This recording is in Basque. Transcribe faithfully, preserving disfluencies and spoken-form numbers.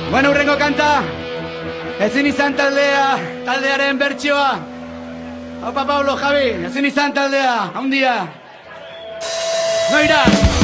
Bueno, hurrengo kanta, ezin izan taldea, taldearen bertsioa. Haupa Pablo, Javi, ezin izan taldea, haundia. Noira!